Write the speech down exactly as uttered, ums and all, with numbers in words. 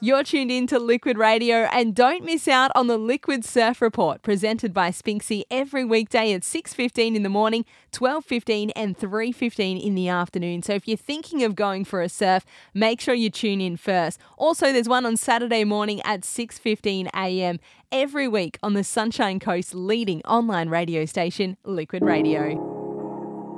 You're tuned in to Liquid Radio, and don't miss out on the Liquid Surf Report, presented by Spinksy every weekday at six fifteen in the morning, twelve fifteen and three fifteen in the afternoon. So if you're thinking of going for a surf, make sure you tune in first. Also, there's one on Saturday morning at six fifteen a m every week on the Sunshine Coast's leading online radio station, Liquid Radio.